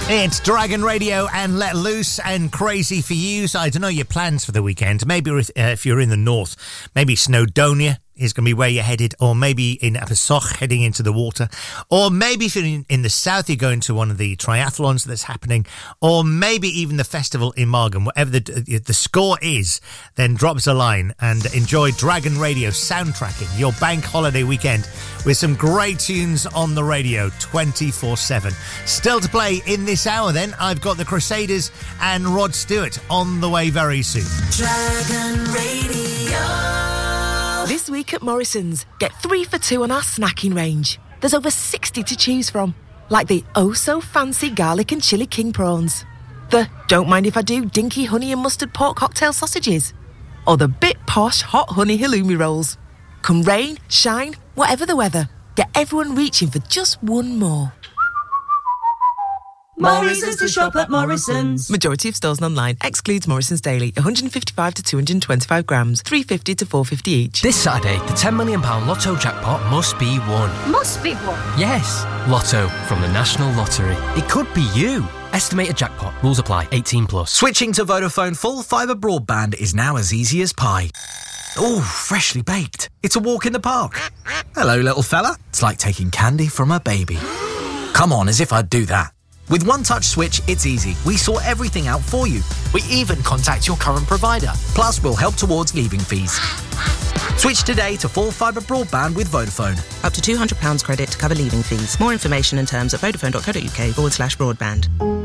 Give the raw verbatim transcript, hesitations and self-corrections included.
It's Dragon Radio and Let Loose and Crazy for You. So I don't know your plans for the weekend. Maybe if, uh, if you're in the north, maybe Snowdonia is going to be where you're headed, or maybe in Abersoch heading into the water, or maybe if you're in, in the south, you're going to one of the triathlons that's happening, or maybe even the festival in Margam. Whatever the, the score is, then drop us a line and enjoy Dragon Radio soundtracking your bank holiday weekend with some great tunes on the radio twenty-four seven. Still to play in this hour then, I've got the Crusaders and Rod Stewart on the way very soon. Dragon Radio. This week at Morrison's, get three for two on our snacking range. There's over sixty to choose from, like the oh-so-fancy garlic and chilli king prawns, the don't mind if I do dinky honey and mustard pork cocktail sausages, or the bit posh hot honey halloumi rolls. Come rain, shine, whatever the weather, get everyone reaching for just one more. Morrison's to shop at Morrison's. Majority of stores and online. Excludes Morrison's Daily. one hundred fifty-five to two hundred twenty-five grams. three fifty to four fifty each. This Saturday, the ten million pounds Lotto jackpot must be won. Must be won? Yes. Lotto from the National Lottery. It could be you. Estimated jackpot. Rules apply. eighteen plus. Switching to Vodafone full fibre broadband is now as easy as pie. Ooh, freshly baked. It's a walk in the park. Hello, little fella. It's like taking candy from a baby. Come on, as if I'd do that. With One Touch Switch, it's easy. We sort everything out for you. We even contact your current provider. Plus, we'll help towards leaving fees. Switch today to full fibre broadband with Vodafone. Up to two hundred pounds credit to cover leaving fees. More information and terms at vodafone.co.uk forward slash broadband.